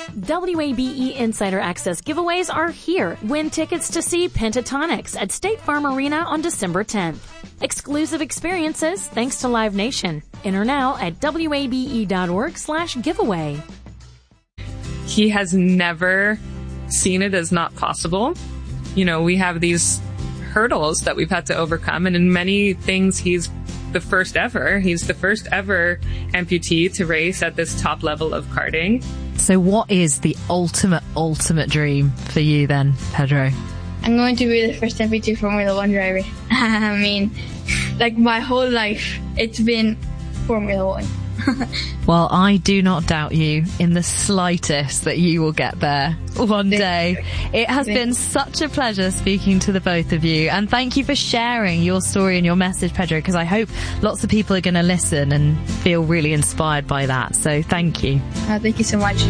WABE Insider Access giveaways are here. Win tickets to see Pentatonics at State Farm Arena on December 10th. Exclusive experiences thanks to Live Nation. Enter now at wabe.org/giveaway. He has never seen it as not possible. You know, we have these hurdles that we've had to overcome, and in many things he's the first ever. He's the first ever amputee to race at this top level of karting. So what is the ultimate dream for you then, Pedro? I'm going to be the first amputee Formula One driver. I mean, like my whole life, it's been Formula One. Well, I do not doubt you in the slightest that you will get there one day. It has been such a pleasure speaking to the both of you, and thank you for sharing your story and your message, Pedro, because I hope lots of people are going to listen and feel really inspired by that. So thank you. Thank you so much.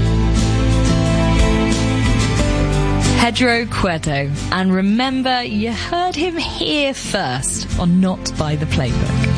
Pedro Cueto. And remember, you heard him here first on Not by the Playbook.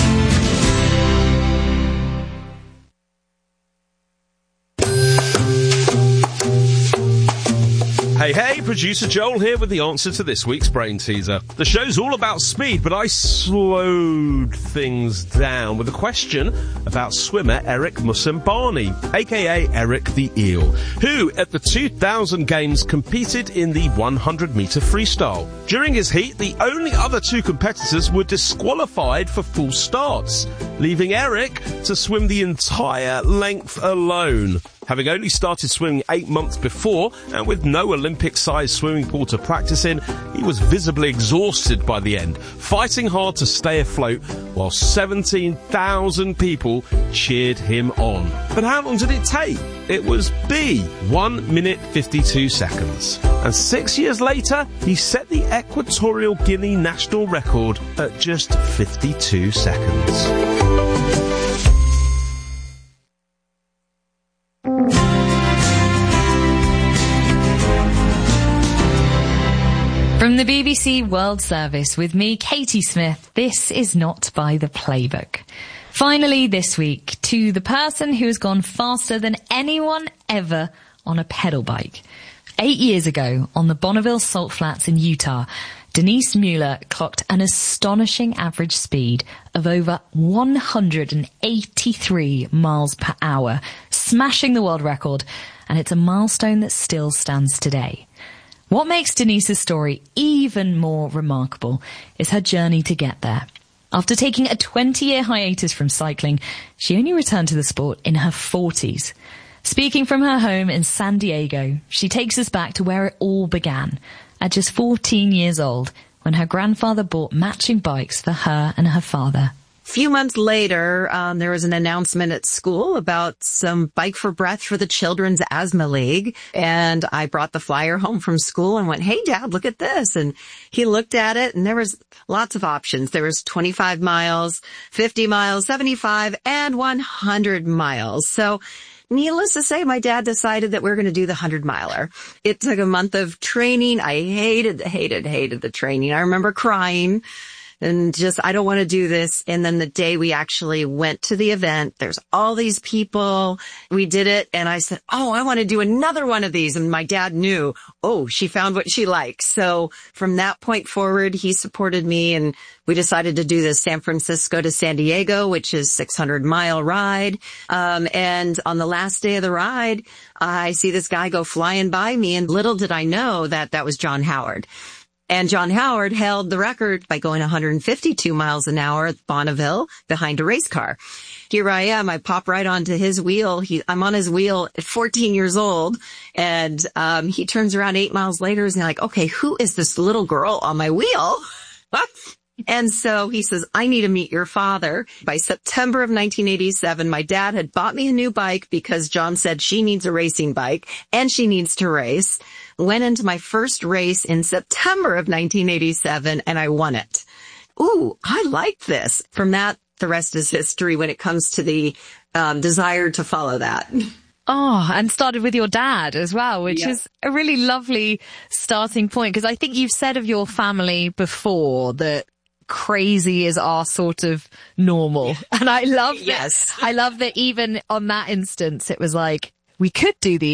Hey, producer Joel here with the answer to this week's brain teaser. The show's all about speed, but I slowed things down with a question about swimmer Eric Musambani, aka Eric the Eel, who at the 2000 Games competed in the 100-metre freestyle. During his heat, the only other two competitors were disqualified for full starts, leaving Eric to swim the entire length alone. Having only started swimming 8 months before, and with no Olympic-sized swimming pool to practice in, he was visibly exhausted by the end, fighting hard to stay afloat while 17,000 people cheered him on. But how long did it take? It was B, 1 minute 52 seconds. And 6 years later, he set the Equatorial Guinea national record at just 52 seconds. From the BBC World Service with me, Katie Smith, this is Not by the Playbook. Finally this week, to the person who has gone faster than anyone ever on a pedal bike. 8 years ago, on the Bonneville Salt Flats in Utah, Denise Mueller clocked an astonishing average speed of over 183 miles per hour, smashing the world record, and it's a milestone that still stands today. What makes Denise's story even more remarkable is her journey to get there. After taking a 20-year hiatus from cycling, she only returned to the sport in her 40s. Speaking from her home in San Diego, she takes us back to where it all began, at just 14 years old, when her grandfather bought matching bikes for her and her father. A few months later, there was an announcement at school about some Bike for Breath for the Children's Asthma League. And I brought the flyer home from school and went, "Hey, Dad, look at this." And he looked at it, and there was lots of options. There was 25 miles, 50 miles, 75, and 100 miles. So needless to say, my dad decided that we're going to do the 100-miler. It took a month of training. I hated the training. I remember crying. And just, I don't want to do this. And then the day we actually went to the event, there's all these people. We did it. And I said, "Oh, I want to do another one of these." And my dad knew, oh, she found what she likes. So from that point forward, he supported me, and we decided to do the San Francisco to San Diego, which is 600-mile ride. And on the last day of the ride, I see this guy go flying by me, and little did I know that that was John Howard. And John Howard held the record by going 152 miles an hour at Bonneville behind a race car. Here I am. I pop right onto his wheel. I'm on his wheel at 14 years old. And he turns around 8 miles later and he's like, "Okay, who is this little girl on my wheel?" And so he says, "I need to meet your father." By September of 1987, my dad had bought me a new bike because John said she needs a racing bike and she needs to race. Went into my first race in September of 1987 and I won it. Ooh, I like this. From that, the rest is history when it comes to the desire to follow that. Oh, and started with your dad as well, which is a really lovely starting point, because I think you've said of your family before that crazy is our sort of normal. And I love that. I love that even on that instance, it was like, we could do these.